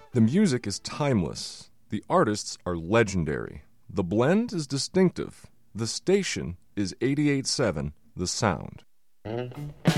The music is timeless. The artists are legendary. The blend is distinctive. The station is 88.7 The Sound.